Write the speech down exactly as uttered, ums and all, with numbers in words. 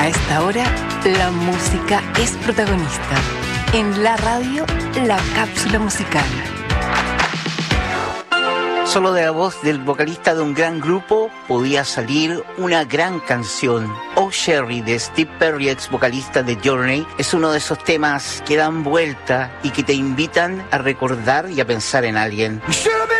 A esta hora, la música es protagonista. En la radio, la cápsula musical. Solo de la voz del vocalista de un gran grupo podía salir una gran canción. Oh Sherry, de Steve Perry, ex vocalista de Journey, es uno de esos temas que dan vuelta y que te invitan a recordar y a pensar en alguien.